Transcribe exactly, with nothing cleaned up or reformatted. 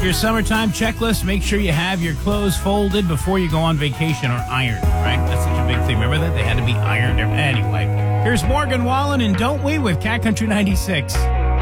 Your summertime checklist, make sure you have your clothes folded before you go on vacation or ironed, right? That's such a big thing. Remember that? They had to be ironed. Anyway, here's Morgan Wallen and Don't We with Cat Country ninety-six.